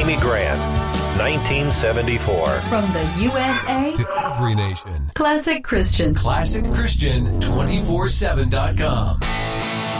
Amy Grant, 1974. From the USA to every nation. Classic Christian. ClassicChristian247.com.